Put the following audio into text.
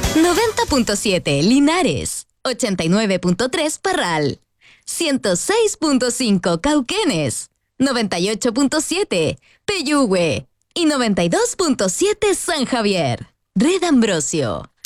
90.7 Linares, 89.3 Parral, 106.5 Cauquenes, 98.7 Peyúgue y 92.7 San Javier. Red Ambrosio,